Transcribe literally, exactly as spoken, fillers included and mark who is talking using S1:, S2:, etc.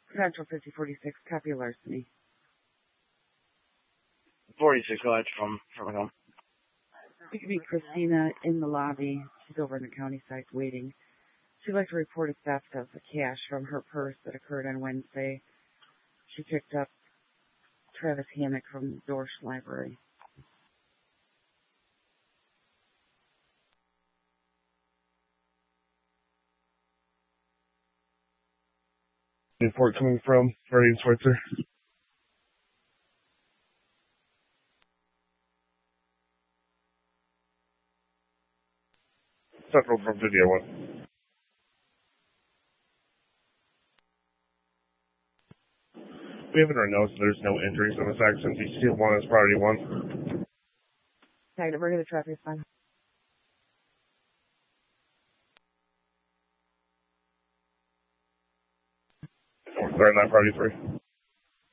S1: Central fifty forty-six, copy larceny.
S2: forty-six, go ahead from, from home.
S1: It could be Christina in the lobby. She's over in the county side waiting. She'd like to report a theft of the cash from her purse that occurred on Wednesday. She picked up Travis Hammock from Dorsch Library.
S3: Report coming from Guardian Switzer. Central from Video One. We have in our notes there's no injuries in this accident. D C one is priority one.
S1: Okay, we're going to traffic respond.
S3: They're not priority three.